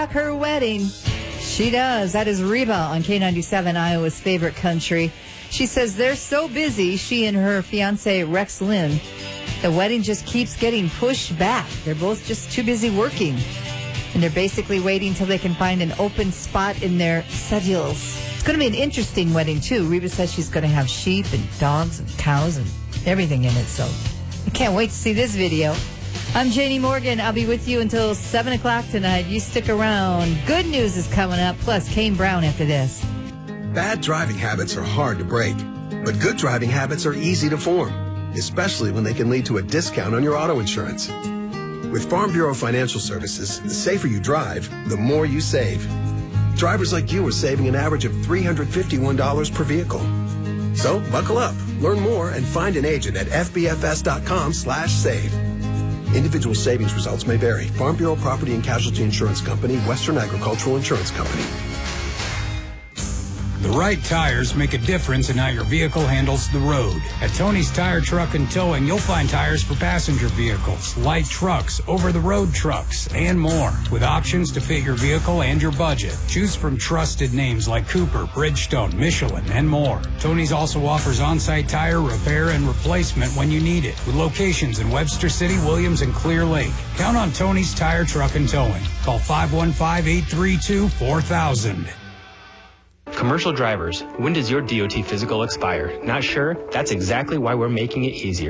her wedding. She does. That is Reba on K97, Iowa's favorite country. She says they're so busy, she and her fiance Rex Lynn, the wedding just keeps getting pushed back. They're both just too busy working. And they're basically waiting till they can find an open spot in their schedules. It's going to be an interesting wedding, too. Reba says she's going to have sheep and dogs and cows and everything in it. So I can't wait to see this video. I'm Janie Morgan. I'll be with you until 7 o'clock tonight. You stick around. Good news is coming up, plus Kane Brown after this. Bad driving habits are hard to break, but good driving habits are easy to form, especially when they can lead to a discount on your auto insurance. With Farm Bureau Financial Services, the safer you drive, the more you save. Drivers like you are saving an average of $351 per vehicle. So buckle up, learn more, and find an agent at fbfs.com/save. Individual savings results may vary. Farm Bureau Property and Casualty Insurance Company, Western Agricultural Insurance Company. The right tires make a difference in how your vehicle handles the road. At Tony's Tire Truck and Towing, you'll find tires for passenger vehicles, light trucks, over-the-road trucks, and more, with options to fit your vehicle and your budget. Choose from trusted names like Cooper, Bridgestone, Michelin, and more. Tony's also offers on-site tire repair and replacement when you need it, with locations in Webster City, Williams, and Clear Lake. Count on Tony's Tire Truck and Towing. Call 515-832-4000. Commercial drivers, when does your DOT physical expire? Not sure? That's exactly why we're making it easier.